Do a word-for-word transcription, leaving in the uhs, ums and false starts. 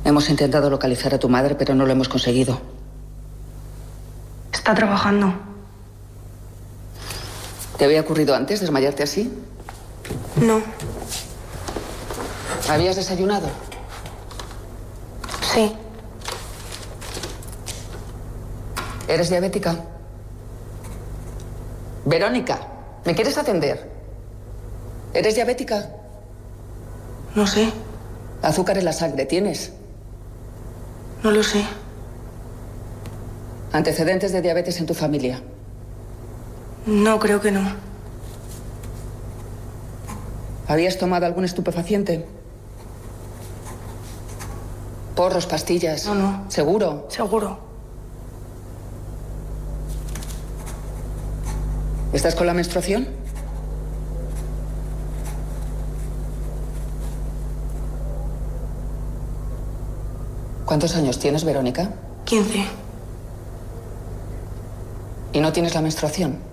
Hemos intentado localizar a tu madre, pero no lo hemos conseguido. Está trabajando. ¿Te había ocurrido antes desmayarte así? No. ¿Habías desayunado? Sí. ¿Eres diabética? Verónica, ¿me quieres atender? ¿Eres diabética? No sé. ¿Azúcar en la sangre tienes? No lo sé. ¿Antecedentes de diabetes en tu familia? No, creo que no. ¿Habías tomado algún estupefaciente? ¿Porros, pastillas? No, no. ¿Seguro? Seguro. ¿Estás con la menstruación? ¿Cuántos años tienes, Verónica? Quince. ¿Y no tienes la menstruación?